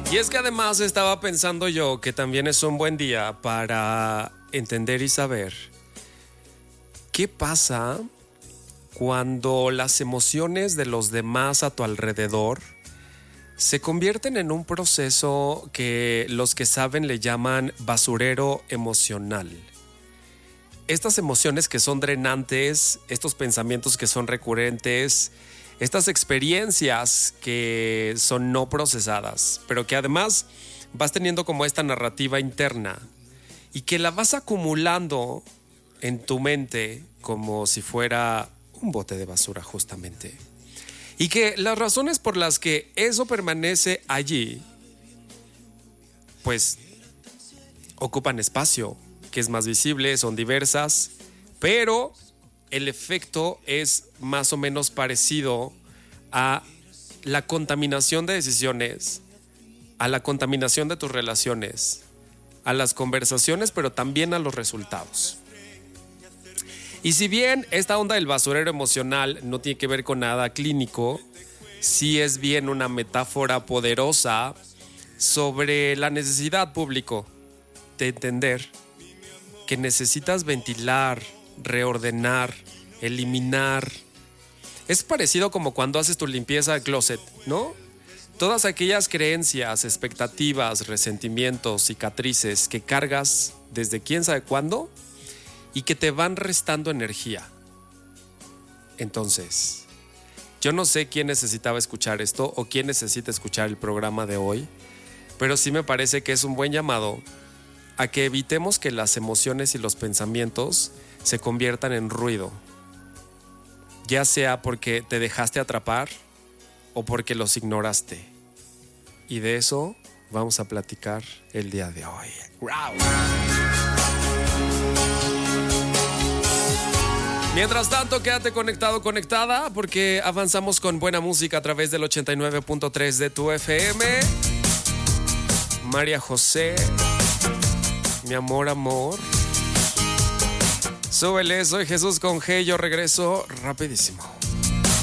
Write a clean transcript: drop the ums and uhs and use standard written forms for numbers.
Y es que además estaba pensando yo que también es un buen día para entender y saber qué pasa cuando las emociones de los demás a tu alrededor se convierten en un proceso que los que saben le llaman basurero emocional. Estas emociones que son drenantes, estos pensamientos que son recurrentes, estas experiencias que son no procesadas, pero que además vas teniendo como esta narrativa interna y que la vas acumulando en tu mente como si fuera un bote de basura justamente. Y que las razones por las que eso permanece allí, pues ocupan espacio, que es más visible, son diversas, pero el efecto es más o menos parecido a la contaminación de decisiones, a la contaminación de tus relaciones, a las conversaciones, pero también a los resultados. Y si bien esta onda del basurero emocional no tiene que ver con nada clínico, sí es bien una metáfora poderosa sobre la necesidad pública de entender que necesitas ventilar, reordenar, eliminar. Es parecido como cuando haces tu limpieza de closet, ¿no? Todas aquellas creencias, expectativas, resentimientos, cicatrices que cargas desde quién sabe cuándo y que te van restando energía. Entonces, yo no sé quién necesitaba escuchar esto o quién necesita escuchar el programa de hoy, pero sí me parece que es un buen llamado a que evitemos que las emociones y los pensamientos se conviertan en ruido, ya sea porque te dejaste atrapar o porque los ignoraste. Y de eso vamos a platicar el día de hoy. ¡Wow! Mientras tanto, quédate conectado, conectada, porque avanzamos con buena música a través del 89.3 de tu FM. María José, mi amor, amor. Súbele, soy Jesús con G, yo regreso rapidísimo.